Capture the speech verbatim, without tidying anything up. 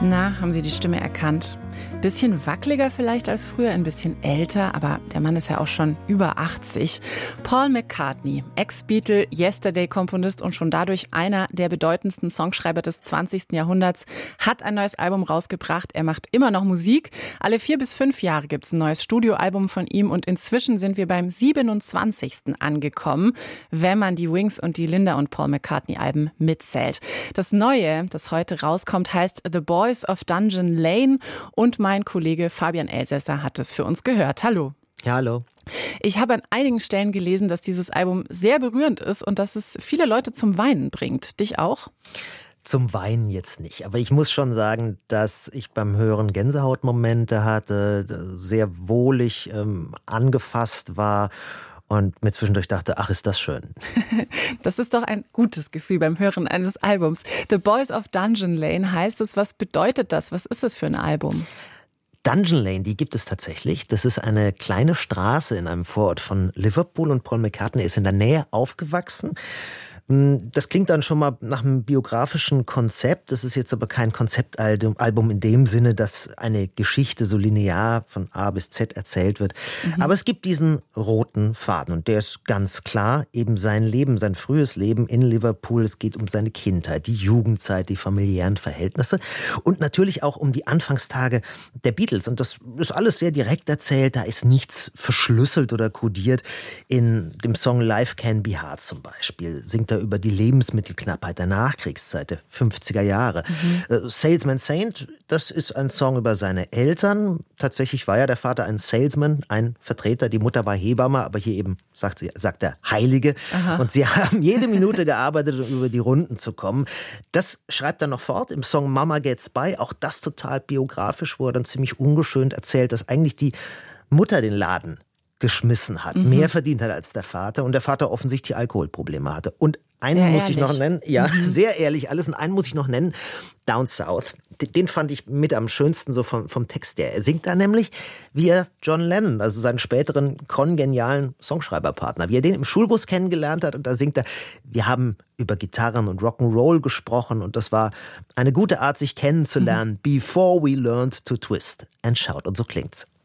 Na, haben Sie die Stimme erkannt? Bisschen wackeliger vielleicht als früher, ein bisschen älter, aber der Mann ist ja auch schon über achtzig. Paul McCartney, Ex-Beatle, Yesterday-Komponist und schon dadurch einer der bedeutendsten Songschreiber des zwanzigsten Jahrhunderts, hat ein neues Album rausgebracht. Er macht immer noch Musik. Alle vier bis fünf Jahre gibt es ein neues Studioalbum von ihm und inzwischen sind wir beim siebenundzwanzigsten angekommen, wenn man die Wings und die Linda und Paul McCartney-Alben mitzählt. Das Neue, das heute rauskommt, heißt The Boys of Dungeon Lane und mein Kollege Fabian Elsässer hat es für uns gehört. Hallo. Ja, hallo. Ich habe an einigen Stellen gelesen, dass dieses Album sehr berührend ist und dass es viele Leute zum Weinen bringt. Dich auch? Zum Weinen jetzt nicht. Aber ich muss schon sagen, dass ich beim Hören Gänsehautmomente hatte, sehr wohlig ähm, angefasst war und mir zwischendurch dachte, ach, ist das schön. Das ist doch ein gutes Gefühl beim Hören eines Albums. The Boys of Dungeon Lane heißt es. Was bedeutet das? Was ist das für ein Album? Dungeon Lane, die gibt es tatsächlich. Das ist eine kleine Straße in einem Vorort von Liverpool und Paul McCartney ist in der Nähe aufgewachsen. Das klingt dann schon mal nach einem biografischen Konzept. Das ist jetzt aber kein Konzeptalbum in dem Sinne, dass eine Geschichte so linear von A bis Z erzählt wird. Mhm. Aber es gibt diesen roten Faden und der ist ganz klar eben sein Leben, sein frühes Leben in Liverpool. Es geht um seine Kindheit, die Jugendzeit, die familiären Verhältnisse und natürlich auch um die Anfangstage der Beatles. Und das ist alles sehr direkt erzählt. Da ist nichts verschlüsselt oder kodiert. In dem Song Life Can Be Hard zum Beispiel singt er über die Lebensmittelknappheit der Nachkriegszeit der fünfziger Jahre. Mhm. Salesman Saint, das ist ein Song über seine Eltern. Tatsächlich war ja der Vater ein Salesman, ein Vertreter. Die Mutter war Hebamme, aber hier eben sagt, sie, sagt der Heilige. Aha. Und sie haben jede Minute gearbeitet, um über die Runden zu kommen. Das schreibt er noch fort im Song Mama Gets By. Auch das total biografisch, wo er dann ziemlich ungeschönt erzählt, dass eigentlich die Mutter den Laden geschmissen hat, mhm. mehr verdient hat als der Vater und der Vater offensichtlich Alkoholprobleme hatte. Und einen sehr muss ehrlich. ich noch nennen, ja, mhm. sehr ehrlich, alles und einen muss ich noch nennen, Down South. Den fand ich mit am schönsten so vom, vom Text her. Er singt da nämlich, wie er John Lennon, also seinen späteren kongenialen Songschreiberpartner, wie er den im Schulbus kennengelernt hat und da singt er, wir haben über Gitarren und Rock'n'Roll gesprochen und das war eine gute Art, sich kennenzulernen, mhm. before we learned to twist and shout. Und so klingt's.